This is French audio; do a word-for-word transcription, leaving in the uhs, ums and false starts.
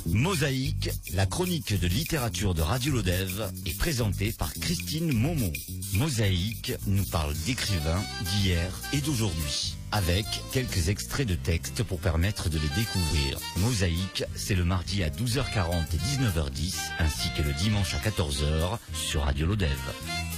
Mosaïque, la chronique de littérature de Radio Lodève est présentée par Christine Momon. Mosaïque nous parle d'écrivains d'hier et d'aujourd'hui, avec quelques extraits de textes pour permettre de les découvrir. Mosaïque, c'est le mardi à douze heures quarante et dix-neuf heures dix, ainsi que le dimanche à quatorze heures sur Radio Lodève.